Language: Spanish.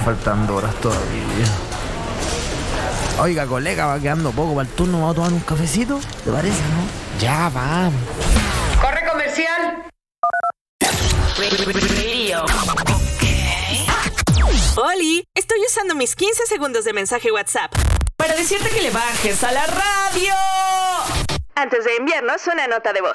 faltan 2 horas todavía. Oiga, colega, va quedando poco para el turno. ¿Vamos a tomar un cafecito? ¿Te parece, no? Ya, vamos. ¡Corre comercial! Radio. Oli, estoy usando mis 15 segundos de mensaje WhatsApp para decirte que le bajes a la radio. antes de enviarnos una nota de voz.